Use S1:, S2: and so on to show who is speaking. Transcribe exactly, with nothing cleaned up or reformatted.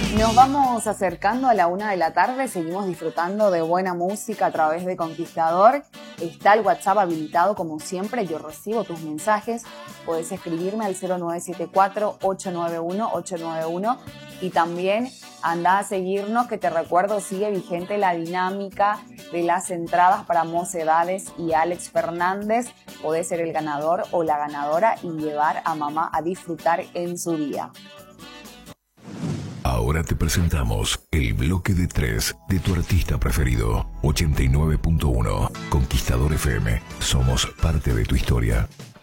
S1: Nos vamos acercando a la una de la tarde, seguimos disfrutando de buena música a través de Conquistador. Está el WhatsApp habilitado como siempre, yo recibo tus mensajes. Podés escribirme al cero nueve siete cuatro, ocho nueve uno, ocho nueve uno y también anda a seguirnos, que te recuerdo sigue vigente la dinámica de las entradas para Mocedades y Alex Fernández. Podés ser el ganador o la ganadora y llevar a mamá a disfrutar en su día.
S2: Ahora te presentamos el bloque de tres de tu artista preferido. ochenta y nueve punto uno Conquistador F M. Somos parte de tu historia.